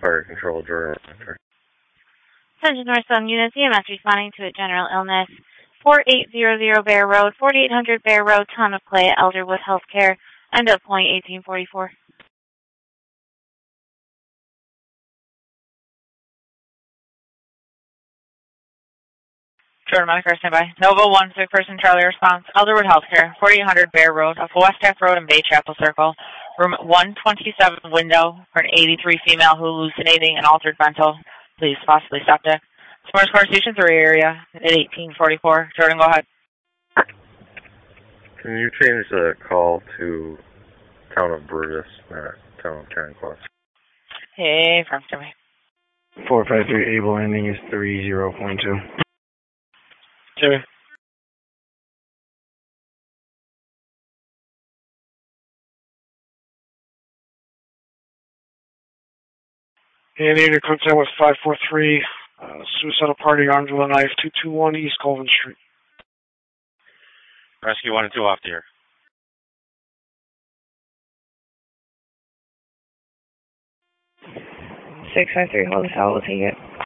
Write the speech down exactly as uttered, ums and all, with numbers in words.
Fire control, Jordan. Attention Northbound units, E M S responding to a general illness. forty-eight hundred Bear Road, forty-eight hundred Bear Road, Town of Clay, Elderwood Healthcare, end of point eighteen forty-four. Jordan Moniker, standby. Nova one, sick person, Charlie response. Elderwood Healthcare, forty-eight hundred Bear Road, off West Half Road and Bay Chapel Circle. Room one twenty-seven window for an eighty-three female hallucinating and altered mental. Please possibly stop deck. Smart Car Station three area at eighteen forty-four. Jordan, go ahead. Can you change the call to Town of Brutus, not Town of Karen Cross? Hey, from Jimmy. four five three Able ending is three zero point two. Jimmy. And the contact with five four three, uh, suicidal party armed with a knife, two two one East Colvin Street. Rescue one and two off the air. six five three, hold the cell, we'll take it.